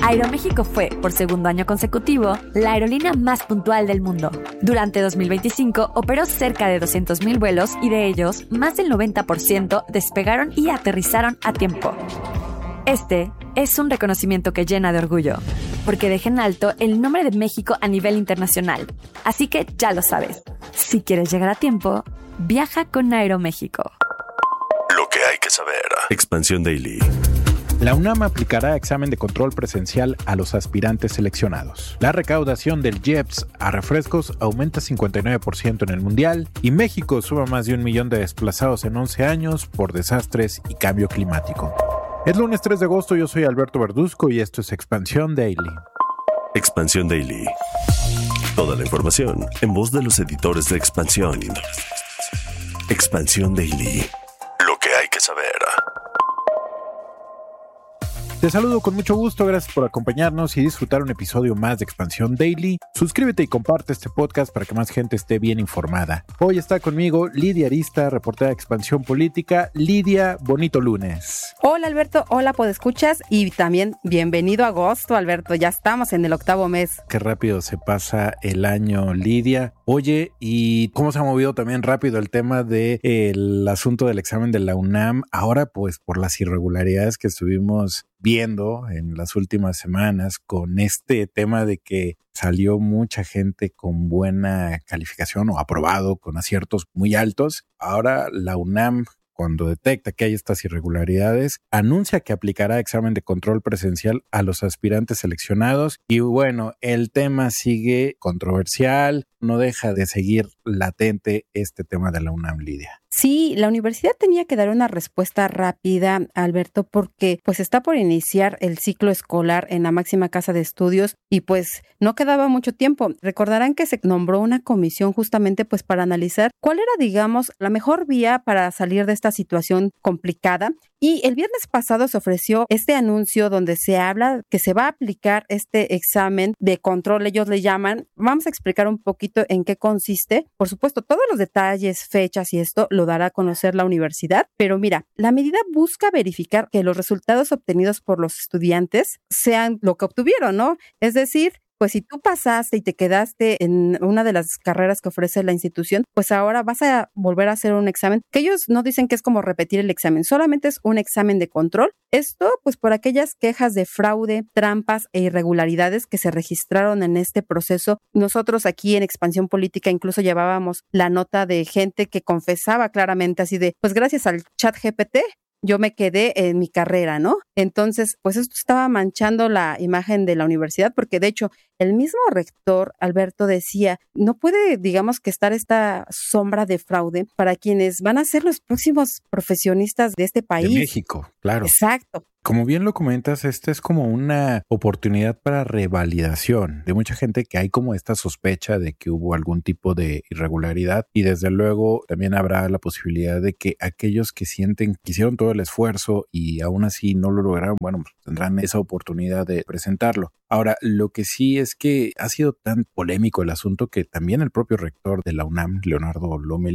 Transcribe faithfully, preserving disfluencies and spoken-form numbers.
Aeroméxico fue, por segundo año consecutivo, la aerolínea más puntual del mundo. Durante dos mil veinticinco operó cerca de doscientos mil vuelos y de ellos, más del noventa por ciento despegaron y aterrizaron a tiempo. Este es un reconocimiento que llena de orgullo, porque deja en alto el nombre de México a nivel internacional. Así que ya lo sabes, si quieres llegar a tiempo, viaja con Aeroméxico. Lo que hay que saber. Expansión Daily. La UNAM aplicará examen de control presencial a los aspirantes seleccionados. La recaudación del I E P S a refrescos aumenta cincuenta y nueve por ciento en el Mundial y México suma más de un millón de desplazados en once años por desastres y cambio climático. Es lunes tres de agosto, yo soy Alberto Verduzco y esto es Expansión Daily. Expansión Daily. Toda la información en voz de los editores de Expansión. Expansión Daily. Lo que hay que saber. Te saludo con mucho gusto, gracias por acompañarnos y disfrutar un episodio más de Expansión Daily. Suscríbete y comparte este podcast para que más gente esté bien informada. Hoy está conmigo Lidia Arista, reportera de Expansión Política. Lidia, bonito lunes. Hola Alberto, hola podescuchas y también bienvenido a agosto, Alberto. Ya estamos en el octavo mes. Qué rápido se pasa el año, Lidia. Oye, ¿y cómo se ha movido también rápido el tema del asunto del examen de la UNAM? Ahora, pues, por las irregularidades que estuvimos viendo en las últimas semanas con este tema de que salió mucha gente con buena calificación o aprobado con aciertos muy altos. Ahora la UNAM, cuando detecta que hay estas irregularidades, anuncia que aplicará examen de control presencial a los aspirantes seleccionados. Y bueno, el tema sigue controversial, no deja de seguir latente este tema de la UNAM, Lidia. Sí, la universidad tenía que dar una respuesta rápida, Alberto, porque pues está por iniciar el ciclo escolar en la máxima casa de estudios y pues no quedaba mucho tiempo. Recordarán que se nombró una comisión justamente pues para analizar cuál era, digamos, la mejor vía para salir de esta situación complicada. Y el viernes pasado se ofreció este anuncio donde se habla que se va a aplicar este examen de control, ellos le llaman. Vamos a explicar un poquito en qué consiste. Por supuesto, todos los detalles, fechas y esto lo dará a conocer la universidad. Pero mira, la medida busca verificar que los resultados obtenidos por los estudiantes sean lo que obtuvieron, ¿no? Es decir, pues si tú pasaste y te quedaste en una de las carreras que ofrece la institución, pues ahora vas a volver a hacer un examen, que ellos no dicen que es como repetir el examen, solamente es un examen de control. Esto, pues por aquellas quejas de fraude, trampas e irregularidades que se registraron en este proceso. Nosotros aquí en Expansión Política incluso llevábamos la nota de gente que confesaba claramente así de, pues gracias al chat G P T, yo me quedé en mi carrera, ¿no? Entonces, pues esto estaba manchando la imagen de la universidad, porque de hecho, el mismo rector, Alberto, decía, no puede, digamos, que estar esta sombra de fraude para quienes van a ser los próximos profesionistas de este país. De México, claro. Exacto. Como bien lo comentas, esta es como una oportunidad para revalidación de mucha gente que hay como esta sospecha de que hubo algún tipo de irregularidad y desde luego también habrá la posibilidad de que aquellos que sienten que hicieron todo el esfuerzo y aún así no lo lograron, bueno, pues tendrán esa oportunidad de presentarlo. Ahora, lo que sí es que ha sido tan polémico el asunto que también el propio rector de la UNAM, Leonardo Lomelí,